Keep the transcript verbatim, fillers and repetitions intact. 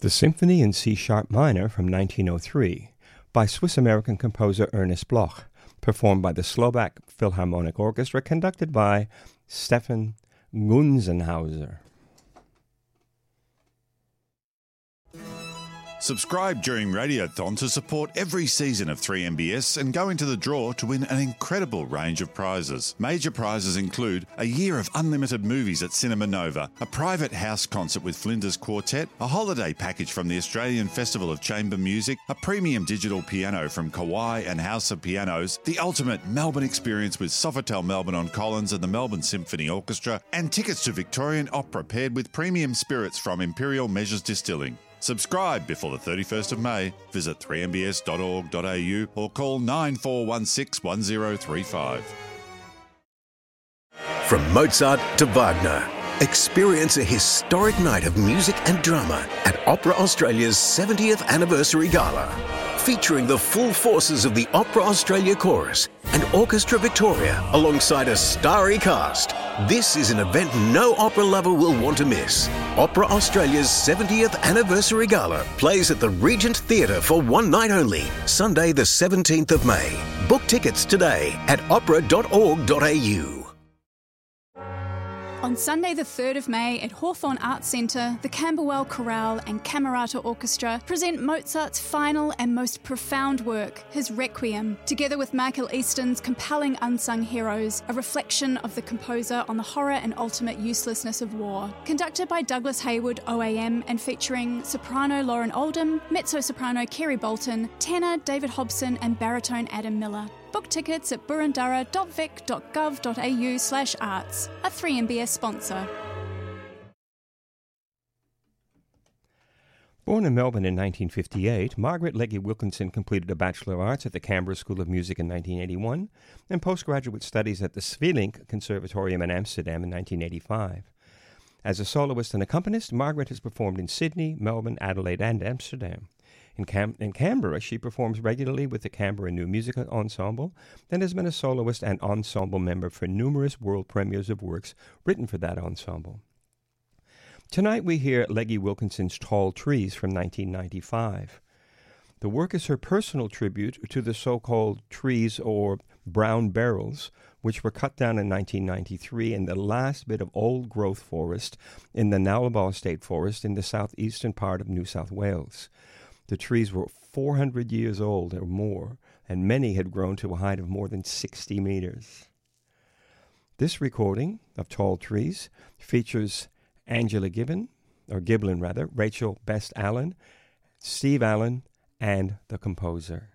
The Symphony in C-sharp minor from nineteen oh three by Swiss-American composer Ernest Bloch, performed by the Slovak Philharmonic Orchestra, conducted by Stefan Gunzenhauser. Subscribe during Radiothon to support every season of three M B S and go into the draw to win an incredible range of prizes. Major prizes include a year of unlimited movies at Cinema Nova, a private house concert with Flinders Quartet, a holiday package from the Australian Festival of Chamber Music, a premium digital piano from Kawai and House of Pianos, the ultimate Melbourne experience with Sofitel Melbourne on Collins and the Melbourne Symphony Orchestra, and tickets to Victorian Opera paired with premium spirits from Imperial Measures Distilling. Subscribe before the thirty-first of May. Visit three m b s dot org dot a u or call nine four one six one zero three five. From Mozart to Wagner, experience a historic night of music and drama at Opera Australia's seventieth Anniversary Gala, featuring the full forces of the Opera Australia Chorus and Orchestra Victoria alongside a starry cast. This is an event no opera lover will want to miss. Opera Australia's seventieth Anniversary Gala plays at the Regent Theatre for one night only, Sunday the seventeenth of May. Book tickets today at opera dot org dot a u. On Sunday the third of May at Hawthorn Arts Centre, the Camberwell Chorale and Camerata Orchestra present Mozart's final and most profound work, his Requiem, together with Michael Easton's compelling Unsung Heroes, a reflection of the composer on the horror and ultimate uselessness of war. Conducted by Douglas Hayward O A M and featuring soprano Lauren Oldham, mezzo-soprano Kerry Bolton, tenor David Hobson and baritone Adam Miller. Book tickets at burundurra dot vic dot gov dot a u slash arts, a three M B S sponsor. Born in Melbourne in nineteen fifty-eight, Margaret Legge Wilkinson completed a Bachelor of Arts at the Canberra School of Music in nineteen eighty-one and postgraduate studies at the Svelink Conservatorium in Amsterdam in nineteen eighty-five. As a soloist and accompanist, Margaret has performed in Sydney, Melbourne, Adelaide and Amsterdam. In, Cam- in Canberra, she performs regularly with the Canberra New Music Ensemble and has been a soloist and ensemble member for numerous world premieres of works written for that ensemble. Tonight we hear Legge Wilkinson's Tall Trees from nineteen ninety-five. The work is her personal tribute to the so-called trees or brown barrels, which were cut down in nineteen ninety-three in the last bit of old-growth forest in the Nullarbor State Forest in the southeastern part of New South Wales. The trees were four hundred years old or more, and many had grown to a height of more than sixty meters. This recording of Tall Trees features Angela Gibbon, or Giblin rather, Rachel Best Allen, Steve Allen, and the composer.